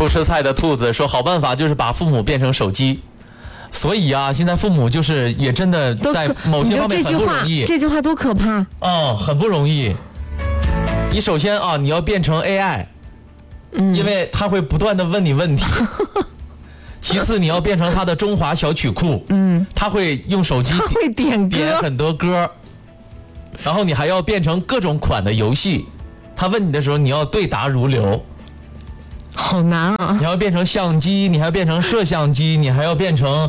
不吃菜的兔子说，好办法就是把父母变成手机。所以啊，现在父母就是也真的在某些方面很不容易。 这句话多可怕！ 哦，很不容易。你首先啊，你要变成 AI，因为他会不断的问你问题。其次，你要变成他的中华小曲库，他会用手机他会点很多歌，然后你还要变成各种款的游戏，他问你的时候你要对答如流。 好难啊！ 你还要变成相机，你还要变成摄像机，你还要变成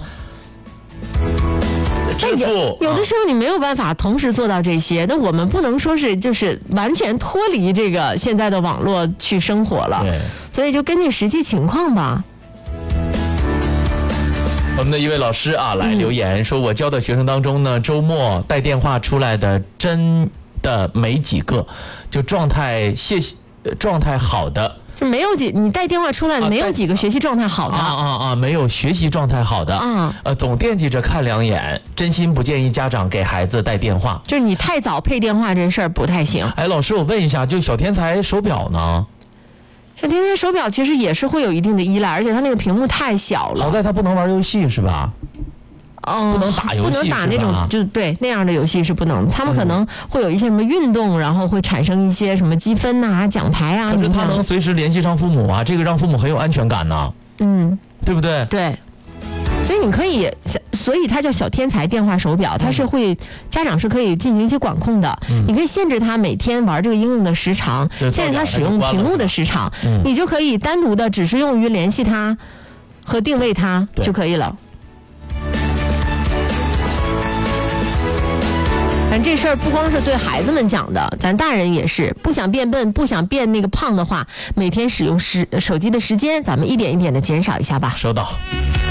支付。 有的时候你没有办法同时做到这些，那我们不能说是就是完全脱离这个现在的网络去生活了，所以就根据实际情况吧。 我们的一位老师啊来留言说，我教的学生当中呢，周末带电话出来的真的没几个，就状态好的。 就没有你带电话出来没有几个学习状态好的没有学习状态好的总惦记着看两眼，真心不建议家长给孩子带电话。 就是你太早配电话这事儿不太行。 哎，老师，我问一下，就小天才手表呢？ 小天才手表其实也是会有一定的依赖，而且它那个屏幕太小了。 好在它不能玩游戏是吧？不能打游戏， 不能打那种就对那样的游戏是不能。他们可能会有一些什么运动，然后会产生一些什么积分呐、奖牌啊。 可是他能随时联系上父母啊，这个让父母很有安全感呢。对不对？ 对。所以你可以，所以它叫小天才电话手表，它是会家长是可以进行一些管控的。你可以限制他每天玩这个应用的时长，限制他使用屏幕的时长，你就可以单独的只是用于联系他和定位他就可以了。反正这事儿不光是对孩子们讲的，咱大人也是。不想变笨，不想变那个胖的话，每天使用手机的时间，咱们一点一点的减少一下吧。 收到。